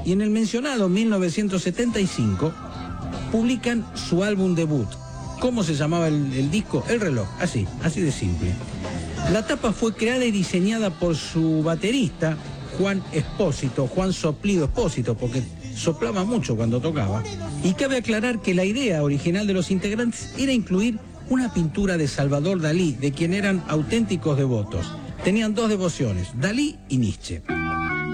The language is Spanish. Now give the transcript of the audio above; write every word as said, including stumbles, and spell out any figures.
y en el mencionado mil novecientos setenta y cinco publican su álbum debut. ¿Cómo se llamaba el, el disco? El Reloj, así, así de simple. La tapa fue creada y diseñada por su baterista, Juan Espósito, Juan Soplido Espósito, porque soplaba mucho cuando tocaba. Y cabe aclarar que la idea original de los integrantes era incluir una pintura de Salvador Dalí, de quien eran auténticos devotos. Tenían dos devociones, Dalí y Nietzsche.